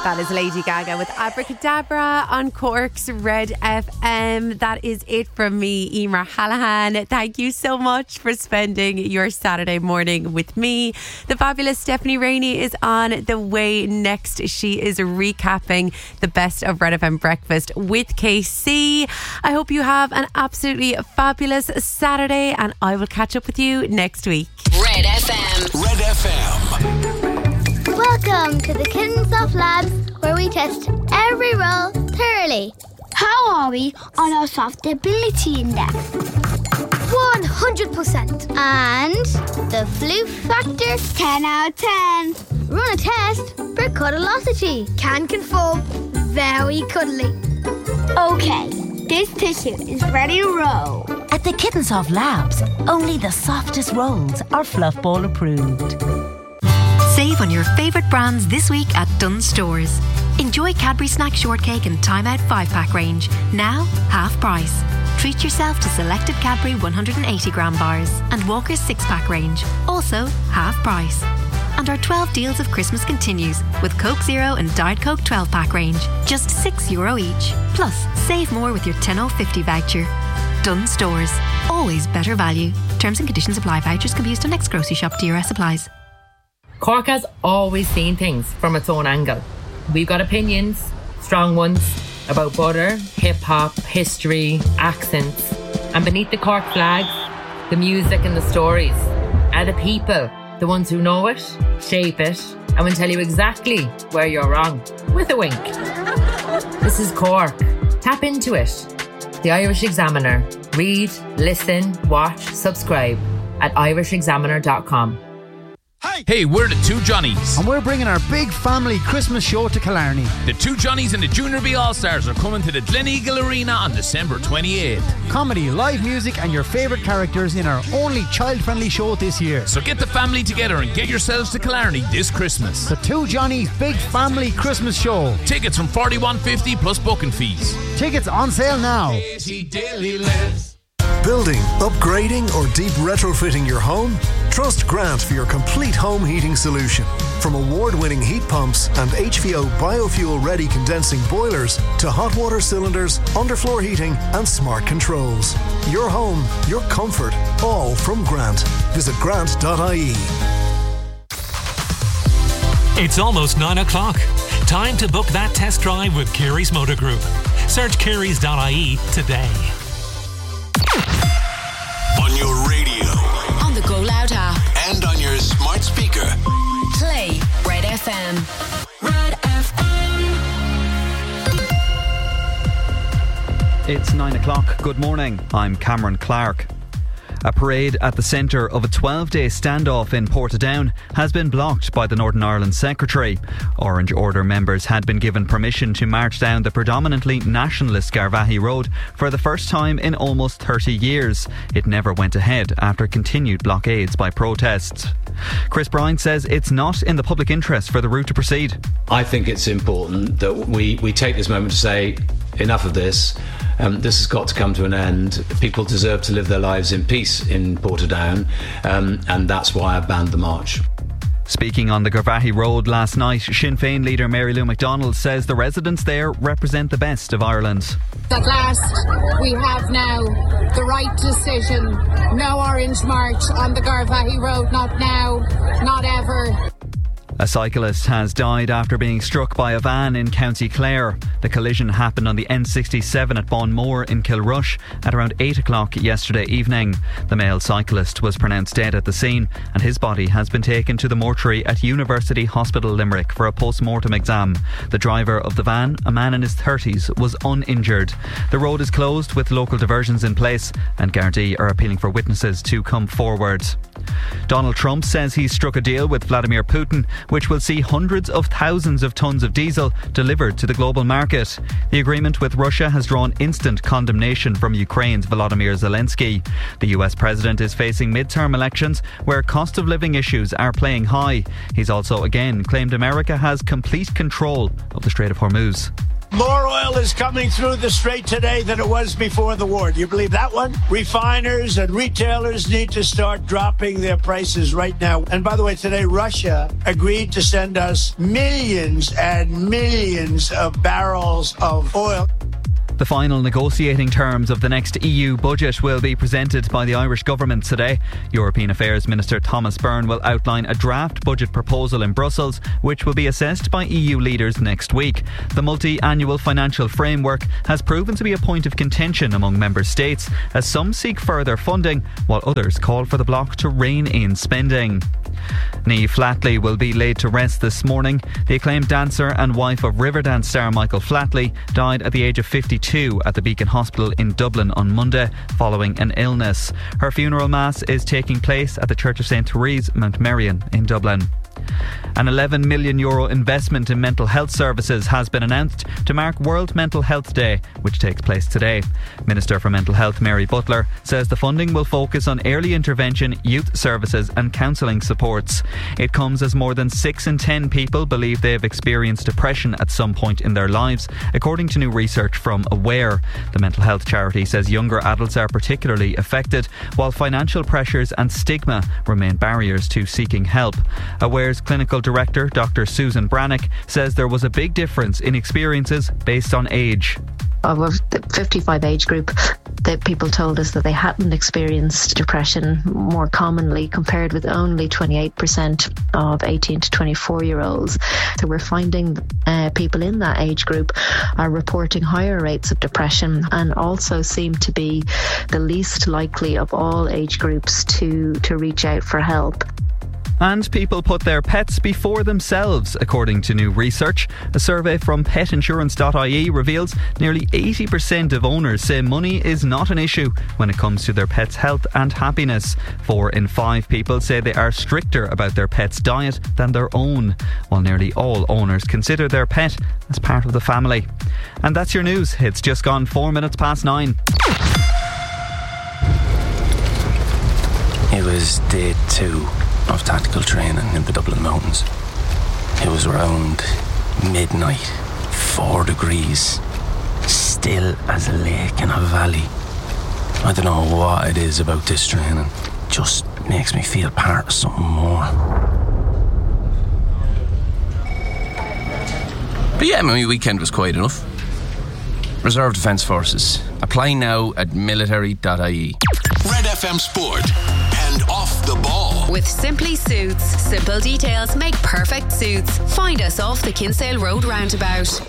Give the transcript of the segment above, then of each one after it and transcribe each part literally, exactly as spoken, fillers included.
That is Lady Gaga with Abracadabra on Cork's Red F M. That is it from me, Emer Hallahan. Thank you so much for spending your Saturday morning with me. The fabulous Stephanie Rainey is on the way next. She is recapping the best of Red F M Breakfast with K C. I hope you have an absolutely fabulous Saturday, and I will catch up with you next week. Red F M. Red F M. Welcome to the Kiddensoft Labs, where we test every role thoroughly. How are we on our soft ability index? one hundred percent. And the flu factor? ten out of ten. Run a test for cuddlosity. Can confirm, very cuddly. Okay, this tissue is ready to roll. At the Kiddensoft Labs, only the softest rolls are Fluff Ball approved. Save on your favourite brands this week at Dunnes Stores. Enjoy Cadbury Snack Shortcake and Time Out five pack range, now half price. Treat yourself to selected Cadbury one hundred eighty gram bars and Walker's six pack range, also half price. And our twelve deals of Christmas continues with Coke Zero and Diet Coke twelve pack range, just six euro each. Plus, save more with your ten oh fifty voucher. Dunnes Stores, always better value. Terms and conditions apply. Vouchers can be used on next grocery shop. D R S applies. Cork has always seen things from its own angle. We've got opinions, strong ones, about butter, hip-hop, history, accents. And beneath the Cork flags, the music and the stories are the people, the ones who know it, shape it, and will tell you exactly where you're wrong, with a wink. This is Cork. Tap into it. The Irish Examiner. Read, listen, watch, subscribe at irish examiner dot com. Hey, we're the Two Johnnies. And we're bringing our big family Christmas show to Killarney. The Two Johnnies and the Junior B All-Stars are coming to the Gleneagle Arena on December twenty-eighth. Comedy, live music and your favourite characters in our only child-friendly show this year. So get the family together and get yourselves to Killarney this Christmas. The Two Johnnies Big Family Christmas Show. Tickets from forty-one fifty plus booking fees. Tickets on sale now. Building, upgrading or deep retrofitting your home? Trust Grant for your complete home heating solution. From award-winning heat pumps and H V O biofuel-ready condensing boilers to hot water cylinders, underfloor heating and smart controls. Your home, your comfort, all from Grant. Visit grant dot I E. It's almost nine o'clock. Time to book that test drive with Kerry's Motor Group. Search kerrys dot I E today. On your radio. On the Go Loud app. And on your smart speaker. Play Red F M. Red F M. It's nine o'clock. Good morning. I'm Cameron Clark. A parade at the centre of a twelve-day standoff in Portadown has been blocked by the Northern Ireland Secretary. Orange Order members had been given permission to march down the predominantly nationalist Garvaghey Road for the first time in almost thirty years. It never went ahead after continued blockades by protests. Chris Bryant says it's not in the public interest for the route to proceed. I think it's important that we, we take this moment to say enough of this. Um, this has got to come to an end. People deserve to live their lives in peace in Portadown, um, and that's why I banned the march. Speaking on the Garvaghey Road last night, Sinn Féin leader Mary Lou McDonald says the residents there represent the best of Ireland. At last, we have now the right decision. No Orange March on the Garvaghey Road, not now, not ever. A cyclist has died after being struck by a van in County Clare. The collision happened on the N sixty-seven at Bonmore in Kilrush at around eight o'clock yesterday evening. The male cyclist was pronounced dead at the scene and his body has been taken to the mortuary at University Hospital Limerick for a post-mortem exam. The driver of the van, a man in his thirties, was uninjured. The road is closed with local diversions in place and Gardaí are appealing for witnesses to come forward. Donald Trump says he's struck a deal with Vladimir Putin which will see hundreds of thousands of tonnes of diesel delivered to the global market. The agreement with Russia has drawn instant condemnation from Ukraine's Volodymyr Zelensky. The U S president is facing midterm elections where cost of living issues are playing high. He's also again claimed America has complete control of the Strait of Hormuz. More oil is coming through the strait today than it was before the war. Do you believe that one? Refiners and retailers need to start dropping their prices right now. And by the way, today Russia agreed to send us millions and millions of barrels of oil. The final negotiating terms of the next E U budget will be presented by the Irish government today. European Affairs Minister Thomas Byrne will outline a draft budget proposal in Brussels, which will be assessed by E U leaders next week. The multi-annual financial framework has proven to be a point of contention among member states, as some seek further funding, while others call for the bloc to rein in spending. Niamh Flatley will be laid to rest this morning. The acclaimed dancer and wife of Riverdance star Michael Flatley died at the age of fifty-two at the Beacon Hospital in Dublin on Monday following an illness. Her funeral mass is taking place at the Church of Saint Therese, Mount Merion in Dublin. An eleven million euro investment in mental health services has been announced to mark World Mental Health Day, which takes place today. Minister for Mental Health Mary Butler says the funding will focus on early intervention, youth services and counselling supports. It comes as more than six in ten people believe they have experienced depression at some point in their lives, according to new research from Aware. The mental health charity says younger adults are particularly affected, while financial pressures and stigma remain barriers to seeking help. Aware's clinical director, Doctor Susan Brannock, says there was a big difference in experiences based on age. Of the fifty-five age group, the people told us that they hadn't experienced depression more commonly, compared with only twenty-eight percent of eighteen to twenty-four year olds. So we're finding uh, people in that age group are reporting higher rates of depression, and also seem to be the least likely of all age groups to, to reach out for help. And people put their pets before themselves, according to new research. A survey from pet insurance dot I E reveals nearly eighty percent of owners say money is not an issue when it comes to their pet's health and happiness. Four in five people say they are stricter about their pet's diet than their own, while nearly all owners consider their pet as part of the family. And that's your news. It's just gone four minutes past nine. It was day two of tactical training in the Dublin Mountains. It was around midnight, four degrees, still as a lake in a valley. I don't know what it is about this training, it just makes me feel part of something more. But yeah, my weekend was quiet enough. Reserve Defence Forces. Apply now at military dot I E. Red F M Sport and Off the Ball. With Simply Suits, simple details make perfect suits. Find us off the Kinsale Road roundabout.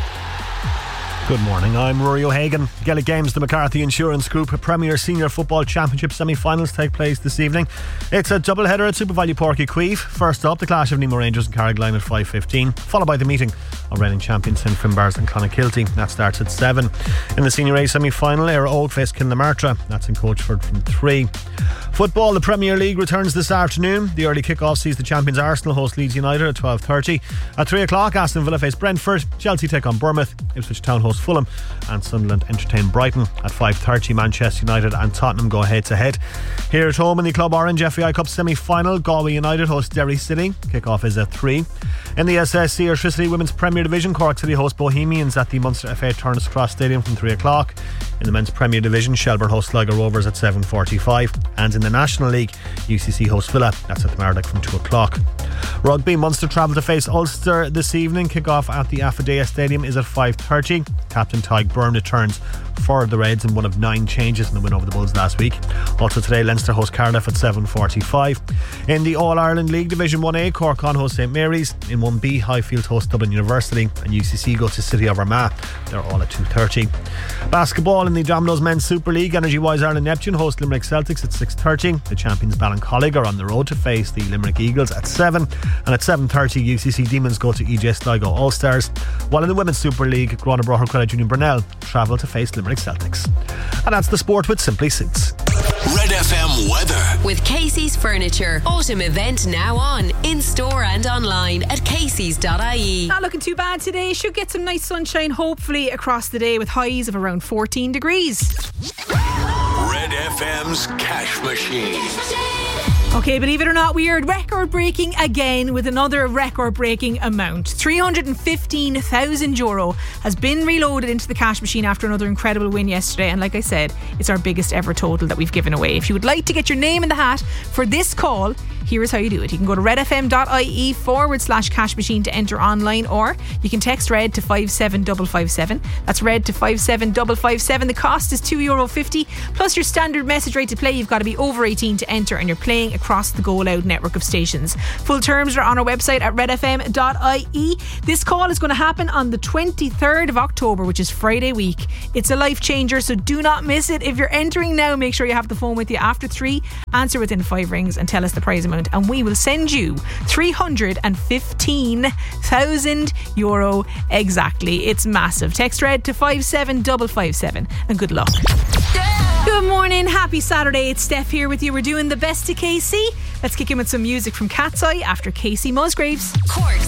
Good morning, I'm Rory O'Hagan. Gaelic Games, the McCarthy Insurance Group Premier Senior Football Championship semi-finals take place this evening. It's a double-header at SuperValue Páirc Uí Chaoimh. First up, the clash of Nemo Rangers and Carrigaline at five fifteen, followed by the meeting of reigning champions Saint Finbarrs and Clonakilty. That starts at seven. In the Senior A semi-final, Éire Óg face Kilnamartyra. That's in Coachford from three. Football, the Premier League returns this afternoon. The early kick-off sees the champions Arsenal host Leeds United at twelve thirty. At three o'clock, Aston Villa face Brentford, Chelsea take on Bournemouth, Ipswich Town host Fulham, and Sunderland entertain Brighton. At five thirty, Manchester United and Tottenham go head to head. Here at home in the Club Orange F A I Cup semi-final, Galway United host Derry City. Kick-off is at three. In the S S C Airtricity Women's Premier Division, Cork City host Bohemians at the Munster F A Turners Cross Stadium from three o'clock. In the Men's Premier Division, Shelbourne host Sligo Rovers at seven forty-five. And in the National League, U C C host Villa. That's at the Mardyke from two o'clock. Rugby, Munster travel to face Ulster this evening. Kick-off at the Affidea Stadium is at five thirty. Captain Tyke Byrne returns for the Reds in one of nine changes in the win over the Bulls last week. Also today, Leinster host Cardiff at seven forty-five. In the All-Ireland League Division one A, Cork on host St Mary's. In one B, Highfield host Dublin University, and U C C go to City of Armagh. They're all at two thirty. Basketball in the Domino's Men's Super League, Energy Wise Ireland Neptune host Limerick Celtics at six thirty. The champions Ballincollig are on the road to face the Limerick Eagles at seven, and at seven thirty U C C Demons go to E J Sligo All-Stars, while in the Women's Super League, Grona Brocher Credit Union Brunel travel to face Limerick Celtics. And that's the sport with Simply Suits. Red F M weather with Casey's Furniture. Autumn event now on, in store and online at caseys dot I E. Not looking too bad today. Should get some nice sunshine hopefully across the day with highs of around fourteen degrees. Red F M's Cash Machine. Okay, believe it or not, we are record breaking again with another record breaking amount. three hundred fifteen thousand euro has been reloaded into the cash machine after another incredible win yesterday. And like I said, it's our biggest ever total that we've given away. If you would like to get your name in the hat for this call, here is how you do it. You can go to redfm.ie forward slash cash machine to enter online, or you can text RED to five seven five five seven. That's RED to five seven five five seven. The cost is two euro fifty. Plus your standard message rate to play. You've got to be over eighteen to enter, and you're playing across the Go Loud network of stations. Full terms are on our website at redfm.ie. This call is going to happen on the twenty-third of October, which is Friday week. It's a life changer, so do not miss it. If you're entering now, make sure you have the phone with you after three. Answer within five rings and tell us the prize amount, and we will send you three hundred fifteen thousand euro exactly. It's massive. Text RED to five seven five five seven, and good luck. Good morning, happy Saturday. It's Steph here with you. We're doing the best to K C. Let's kick in with some music from Cat's Eye after Casey Musgraves. Cork's